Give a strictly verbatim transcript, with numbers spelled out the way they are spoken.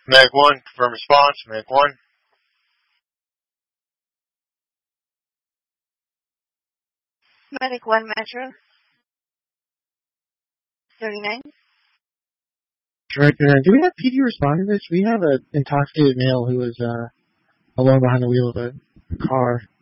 Meg one, confirm response. Meg one. Medic one Metro. thirty-nine. Director, do we have P D respond to this? We have an intoxicated male who was uh, alone behind the wheel of a car.